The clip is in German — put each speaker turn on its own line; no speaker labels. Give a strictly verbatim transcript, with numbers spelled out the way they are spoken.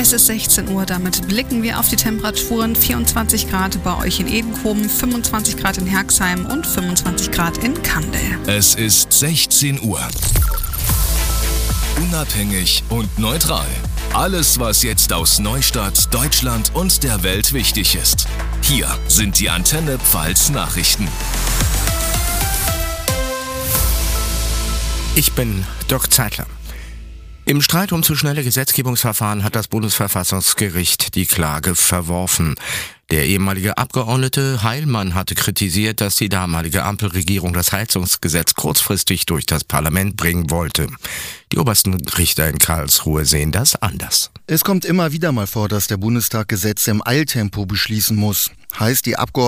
Es ist sechzehn Uhr, damit blicken wir auf die Temperaturen. vierundzwanzig Grad bei euch in Edenkoben, fünfundzwanzig Grad in Herxheim und fünfundzwanzig Grad in Kandel.
Es ist sechzehn Uhr. Unabhängig und neutral. Alles, was jetzt aus Neustadt, Deutschland und der Welt wichtig ist. Hier sind die Antenne Pfalz Nachrichten.
Ich bin Dirk Zeitler. Im Streit um zu schnelle Gesetzgebungsverfahren hat das Bundesverfassungsgericht die Klage verworfen. Der ehemalige Abgeordnete Heilmann hatte kritisiert, dass die damalige Ampelregierung das Heizungsgesetz kurzfristig durch das Parlament bringen wollte. Die obersten Richter in Karlsruhe sehen das anders.
Es kommt immer wieder mal vor, dass der Bundestag Gesetze im Eiltempo beschließen muss. Heißt, die Abgeordneten